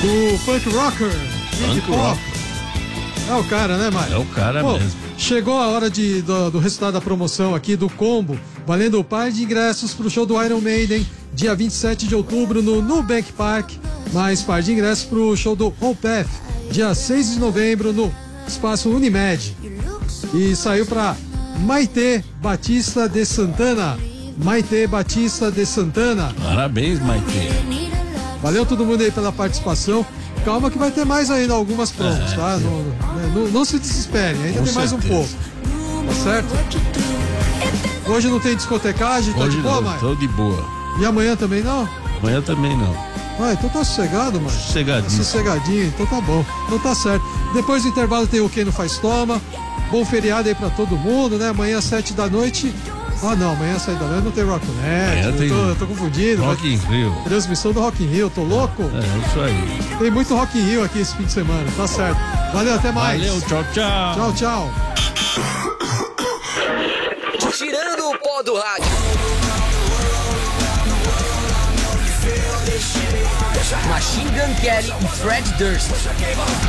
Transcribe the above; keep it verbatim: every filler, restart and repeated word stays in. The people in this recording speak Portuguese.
do punk rocker, Iggy Punk Pop. rock. É o cara, né, Mário? É o cara Pô, mesmo. chegou a hora de, do, do resultado da promoção aqui do combo, valendo o par de ingressos pro show do Iron Maiden, dia vinte e sete de outubro no Nubank Park, mais par de ingressos pro show do Opeth, dia seis de novembro no Espaço Unimed. E saiu pra Maite Batista de Santana. Maite Batista de Santana. Parabéns, Maite. Valeu todo mundo aí pela participação. Calma que vai ter mais ainda algumas promos, É, tá? Não, não, não se desesperem, ainda Com tem mais um certeza. pouco. Tá certo? Hoje não tem discotecagem, tá Hoje de boa, não, mãe? tô de boa. E amanhã também não? Amanhã também não. Ah, então tá sossegado, mano. Sossegadinho. Tá sossegadinho, então tá bom. Então tá certo. Depois do intervalo tem o Quem Não Faz Toma. Bom feriado aí pra todo mundo, né? Amanhã às sete da noite. Ah, não, amanhã às sete da noite não tem Rock Net. Amanhã Eu tem tô, eu tô confundindo. Rock in Rio. Transmissão do Rock in Rio, tô louco? É, isso aí. Tem muito Rock in Rio aqui esse fim de semana, tá certo. Valeu, até mais. Valeu, tchau, tchau. Tchau, tchau. Tirando o pó do rádio. Machine Gun Kelly e Fred Durst.